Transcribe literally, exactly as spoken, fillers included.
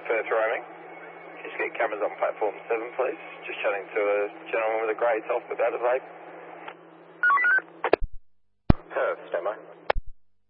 Perth roaming. Can you just get cameras on platform seven, please? Just chatting to a gentleman with a grey top about a vape.